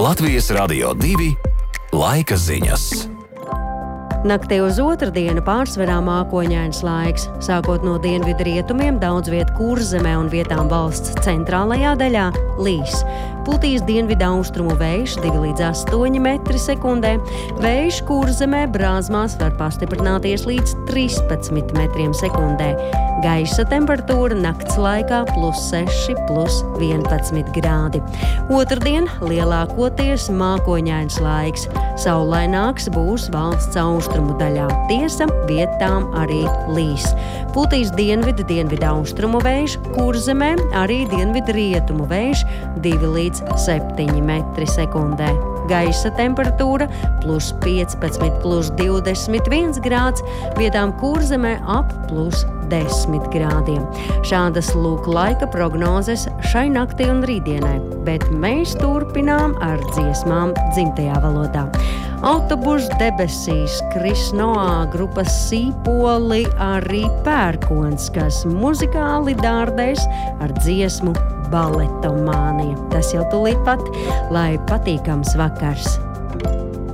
Latvijas Radio 2 laika ziņas. Naktī uz otrdienu pārsvarā mākoņains laiks. Sākot no dienvidu rietumiem, daudz viet Kurzemē un vietām valsts centrālajā daļā līs. Putīs dienvidu austrumu vējš 2 līdz 8 metri sekundē. Vējš Kurzemē brāzmās var pastiprināties līdz 13 metriem sekundē. Gaisa temperatūra nakts laikā +6, +11 grādi. Otrdien lielākoties mākoņains laiks. Saulaināks būs valsts austrumu daļā. Tiesa, vietām arī līs. Putīs dienvidu austrumu vējš, Kurzemē arī dienvidu rietumu vējš 2 līdz 7 metri sekundē. Gaisa temperatūra +15, +21 grāds, vietām Kurzemē ap +10 grādiem. Šādas lūk laika prognozes šai naktī un rītdienai, bet mēs turpinām ar dziesmām dzimtajā valodā. Autobusu debesīs Krisnoā grupas Sīpoli arī pērkons, kas muzikāli dārdēs ar dziesmu Baletomānija. Tas jau tūlīt pat, lai patīkams vakars!